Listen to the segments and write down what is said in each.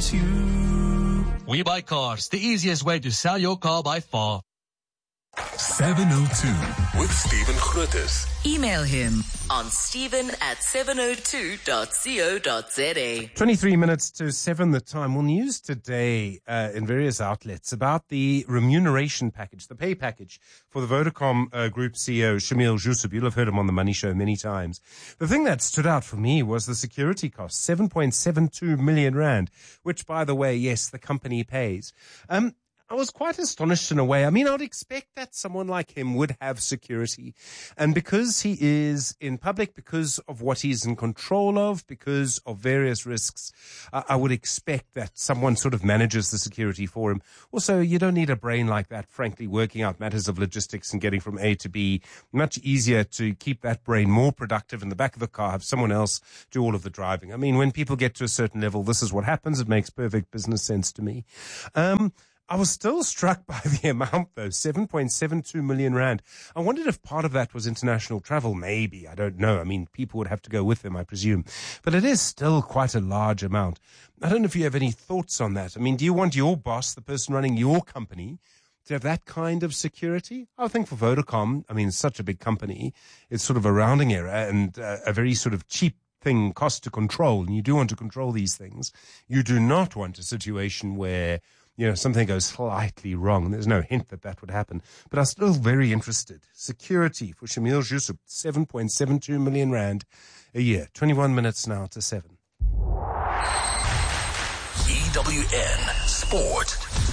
suits you. We Buy Cars, the easiest way to sell your car by far. 702 with Stephen Grootes. Email him on stephen@702.co.za. 23 minutes to 7 the time. Well, news today in various outlets about the remuneration package, the pay package for the Vodacom Group CEO, Shameel Joosub. You'll have heard him on the Money Show many times. The thing that stood out for me was the security cost, 7.72 million rand, which, by the way, yes, the company pays. I was quite astonished in a way. I mean, I would expect that someone like him would have security. And because he is in public, because of what he's in control of, because of various risks, I would expect that someone sort of manages the security for him. Also, you don't need a brain like that, frankly, working out matters of logistics and getting from A to B. Much easier to keep that brain more productive in the back of the car, have someone else do all of the driving. I mean, when people get to a certain level, this is what happens. It makes perfect business sense to me. I was still struck by the amount, though, 7.72 million rand. I wondered if part of that was international travel. Maybe. I don't know. I mean, people would have to go with them, I presume. But it is still quite a large amount. I don't know if you have any thoughts on that. I mean, do you want your boss, the person running your company, to have that kind of security? I think for Vodacom, I mean, it's such a big company. It's sort of a rounding error and a very sort of cheap thing, cost to control. And you do want to control these things. You do not want a situation where something goes slightly wrong. There's no hint that that would happen. But I'm still very interested. Security for Shameel Joosub, 7.72 million rand a year. 21 minutes now to 7. EWN Sport.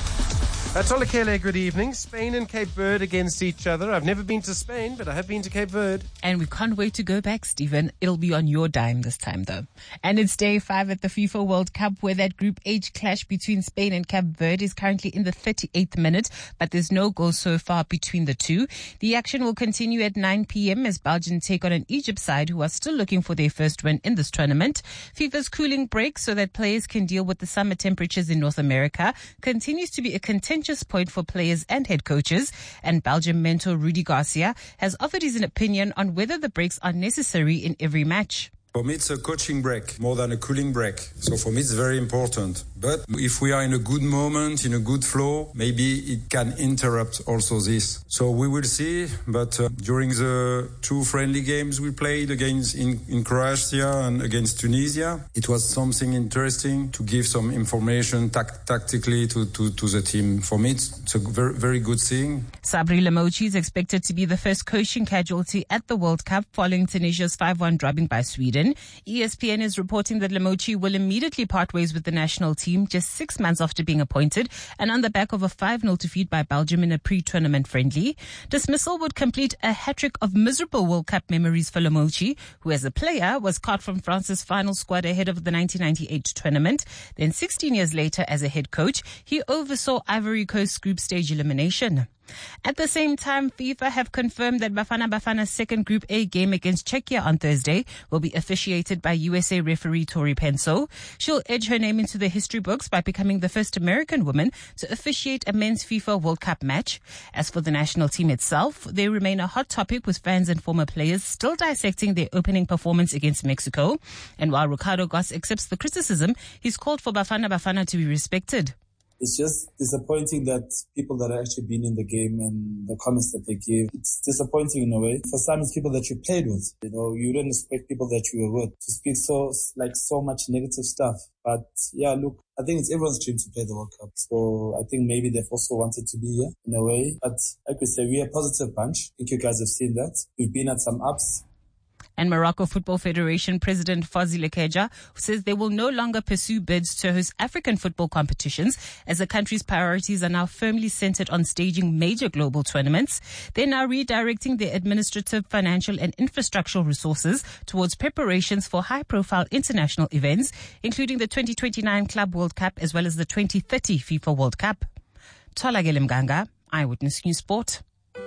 Tolekele, good evening. Spain and Cape Verde against each other. I've never been to Spain, but I have been to Cape Verde. And we can't wait to go back, Stephen. It'll be on your dime this time, though. And it's day 5 at the FIFA World Cup, where that Group H clash between Spain and Cape Verde is currently in the 38th minute, but there's no goal so far between the two. The action will continue at 9 p.m. as Belgium take on an Egypt side who are still looking for their first win in this tournament. FIFA's cooling break so that players can deal with the summer temperatures in North America continues to be a contentious point for players and head coaches, and Belgium mentor Rudi Garcia has offered his opinion on whether the breaks are necessary in every match. For me, it's a coaching break more than a cooling break. So for me, it's very important. But if we are in a good moment, in a good flow, maybe it can interrupt also this. So we will see. But during the 2 friendly games we played against in Croatia and against Tunisia, it was something interesting to give some information tactically to the team. For me, it's a very, very good thing. Sabri Lamouchi is expected to be the first coaching casualty at the World Cup following Tunisia's 5-1 drubbing by Sweden. ESPN is reporting that Lamouchi will immediately part ways with the national team just 6 months after being appointed and on the back of a 5-0 defeat by Belgium in a pre-tournament friendly. Dismissal would complete a hat-trick of miserable World Cup memories for Lamouchi, who as a player was cut from France's final squad ahead of the 1998 tournament. Then 16 years later as a head coach, he oversaw Ivory Coast's group stage elimination. At the same time, FIFA have confirmed that Bafana Bafana's second Group A game against Czechia on Thursday will be officiated by USA referee Tori Penso. She'll edge her name into the history books by becoming the first American woman to officiate a men's FIFA World Cup match. As for the national team itself, they remain a hot topic with fans and former players still dissecting their opening performance against Mexico. And while Ricardo Goss accepts the criticism, he's called for Bafana Bafana to be respected. It's just disappointing that people that have actually been in the game and the comments that they give, it's disappointing in a way. For some, it's people that you played with. You don't expect people that you were with to speak so much negative stuff. But yeah, look, I think it's everyone's dream to play the World Cup. So I think maybe they've also wanted to be here in a way. But like we say, we're a positive bunch. I think you guys have seen that. We've been at some ups. And Morocco Football Federation President Fawzi Lekeja says they will no longer pursue bids to host African football competitions as the country's priorities are now firmly centered on staging major global tournaments. They're now redirecting their administrative, financial and infrastructural resources towards preparations for high-profile international events, including the 2029 Club World Cup as well as the 2030 FIFA World Cup. Tolakele Mganga, Eyewitness News Sport.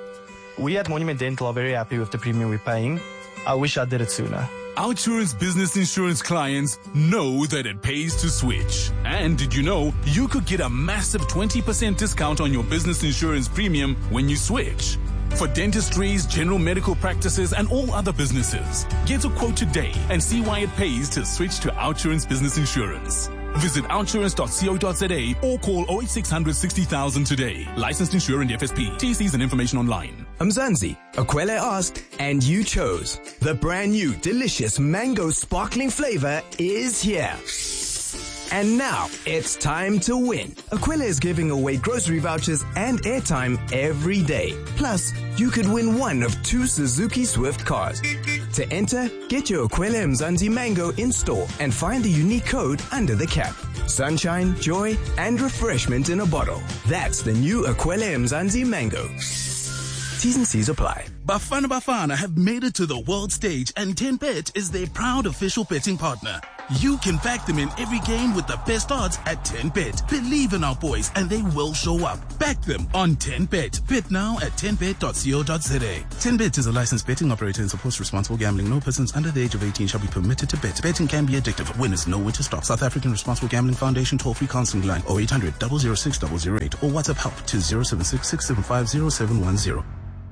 We at Monument Dental are very happy with the premium we're paying. I wish I did it sooner. Outsurance Business Insurance clients know that it pays to switch. And did you know you could get a massive 20% discount on your business insurance premium when you switch? For dentistries, general medical practices, and all other businesses, get a quote today and see why it pays to switch to Outsurance Business Insurance. Visit outsurance.co.za or call 08600 60,000 today. Licensed insurer and FSP. TCs and information online. Mzansi, Aquele asked, and you chose. The brand new delicious mango sparkling flavor is here. And now, it's time to win. Aquila is giving away grocery vouchers and airtime every day. Plus, you could win one of 2 Suzuki Swift cars. To enter, get your Aquila Mzansi Mango in store and find the unique code under the cap. Sunshine, joy, and refreshment in a bottle. That's the new Aquila Mzansi Mango. T's and C's apply. Bafana have made it to the world stage, and 10Bet is their proud official betting partner. You can back them in every game with the best odds at 10Bet. Believe in our boys and they will show up. Back them on 10Bet. Bet now at 10bet.co.za. 10Bet is a licensed betting operator and supports responsible gambling. No persons under the age of 18 shall be permitted to bet. Betting can be addictive. Winners know when to stop. South African Responsible Gambling Foundation toll-free counseling line 0800 006 008 or WhatsApp help to 076 675 0710.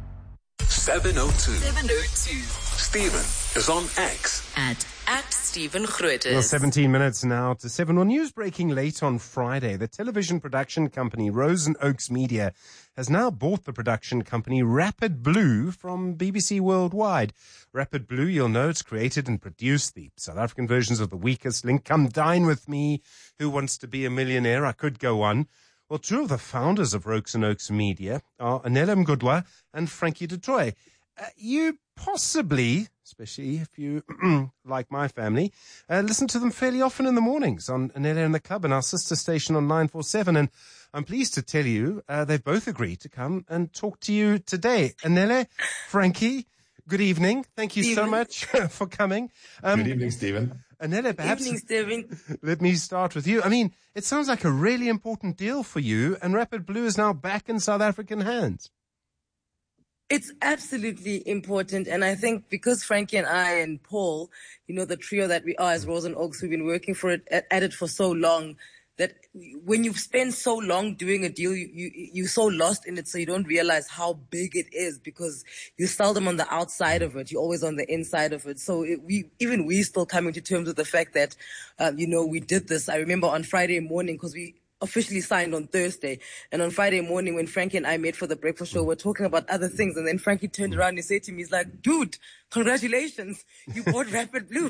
702. Stephen is on X. At Stephen Grootes. Well, 17 minutes now to 7. Well, news breaking late on Friday. The television production company Rose & Oaks Media has now bought the production company Rapid Blue from BBC Worldwide. Rapid Blue, you'll know, it's created and produced the South African versions of The Weakest Link, Come Dine With Me, Who Wants to Be a Millionaire. I could go on. Well, 2 of the founders of Rose & Oaks Media are Anela Mgudwa and Frankie du Toit. You possibly, especially if you, like my family, listen to them fairly often in the mornings on Anela and the Club and our sister station on 947. And I'm pleased to tell you they've both agreed to come and talk to you today. Anela, Frankie, good evening. Thank you so much for coming. Good evening, Stephen. Anela, perhaps evening, Stephen. Let me start with you. I mean, it sounds like a really important deal for you, and Rapid Blue is now back in South African hands. It's absolutely important. And I think because Frankie and I and Paul, the trio that we are as Rose & Oaks, we've been working at it for so long, that when you've spent so long doing a deal, you're so lost in it, so you don't realize how big it is because you're seldom on the outside of it. You're always on the inside of it. So we still coming to terms with the fact that, we did this. I remember on Friday morning, because we officially signed on Thursday. And on Friday morning, when Frankie and I met for the breakfast show, we're talking about other things. And then Frankie turned around and he said to me, he's like, dude, congratulations. You bought Rapid Blue.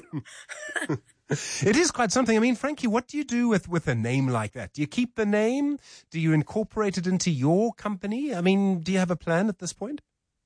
It is quite something. I mean, Frankie, what do you do with a name like that? Do you keep the name? Do you incorporate it into your company? I mean, do you have a plan at this point?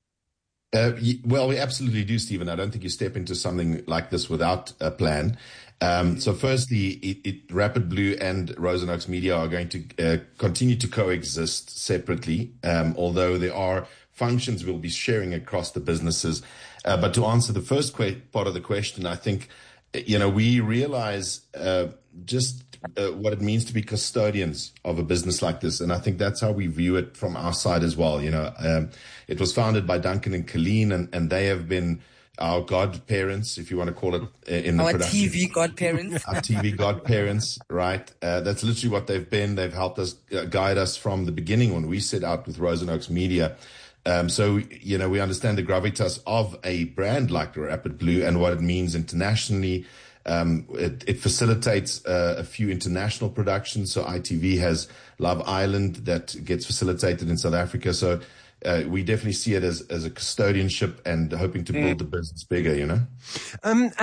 Well, we absolutely do, Stephen. I don't think you step into something like this without a plan. So firstly, Rapid Blue and Rose & Oaks Media are going to continue to coexist separately, although there are functions we'll be sharing across the businesses. But to answer the first part of the question, I think, we realize just what it means to be custodians of a business like this. And I think that's how we view it from our side as well. It was founded by Duncan and Colleen, and they have been our godparents, if you want to call it, in the production. Our TV godparents. Our TV godparents, right? That's literally what they've been. They've helped us, guide us from the beginning when we set out with Rose & Oaks Media. So, we understand the gravitas of a brand like Rapid Blue and what it means internationally. It facilitates a few international productions. So ITV has Love Island that gets facilitated in South Africa. So we definitely see it as a custodianship and hoping to build the business bigger, And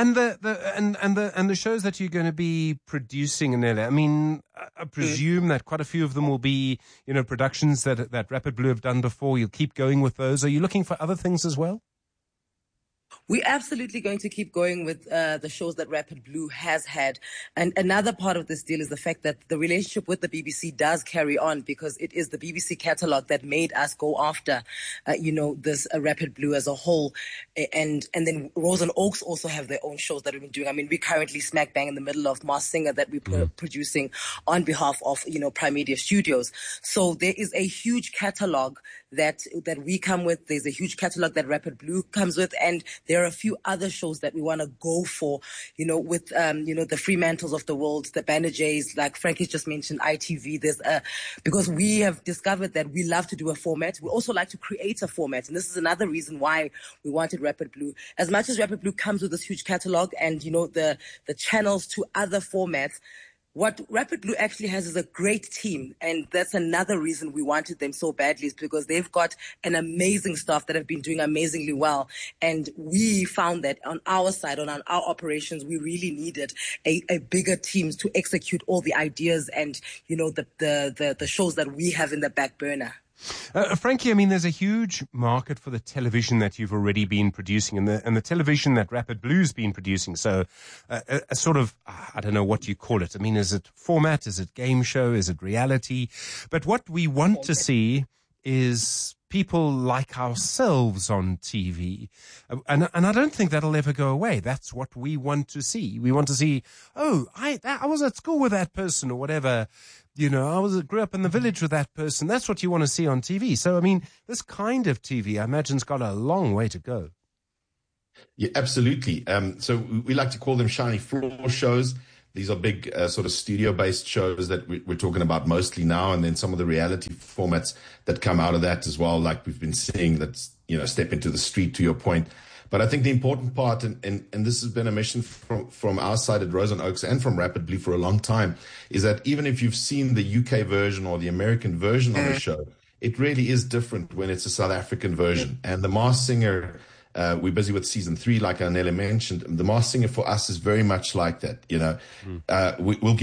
the shows that you're going to be producing, Anela, I mean, I presume that quite a few of them will be, productions that Rapid Blue have done before. You'll keep going with those. Are you looking for other things as well? We're absolutely going to keep going with the shows that Rapid Blue has had. And another part of this deal is the fact that the relationship with the BBC does carry on because it is the BBC catalogue that made us go after, this Rapid Blue as a whole. And then Rose & Oaks also have their own shows that we've been doing. I mean, we're currently smack bang in the middle of Masked Singer that we're producing on behalf of, Prime Media Studios. So there is a huge catalogue that we come with. There's a huge catalogue that Rapid Blue comes with. And there are a few other shows that we want to go for, with, the Fremantles of the world, the Banner Jays, like Frankie's just mentioned, ITV. Because we have discovered that we love to do a format. We also like to create a format. And this is another reason why we wanted Rapid Blue. As much as Rapid Blue comes with this huge catalog and, the channels to other formats, What Rapid Blue actually has is a great team, and that's another reason we wanted them so badly, is because they've got an amazing staff that have been doing amazingly well. And we found that on our side, on our operations, we really needed a bigger team to execute all the ideas and, you know, the shows that we have in the back burner. Frankie, I mean, there's a huge market for the television that you've already been producing and the television that Rapid Blue's been producing. So a sort of, I don't know what you call it. I mean, is it format? Is it game show? Is it reality? But what we want to see is people like ourselves on TV. And I don't think that'll ever go away. That's what we want to see. We want to see, I was at school with that person or whatever. You know, grew up in the village with that person. That's what you want to see on TV. So, I mean, this kind of TV, I imagine, has got a long way to go. Yeah, absolutely. So we like to call them shiny floor shows. These are big sort of studio-based shows that we're talking about mostly now, and then some of the reality formats that come out of that as well, like we've been seeing, that's, you know, step into the street, to your point. But I think the important part, and this has been a mission from our side at Rose and Oaks and from Rapid Blue for a long time, is that even if you've seen the UK version or the American version of the show, it really is different when it's a South African version. And The Masked Singer, we're busy with season 3, like Anele mentioned. The Masked Singer for us is very much like that. You know, we'll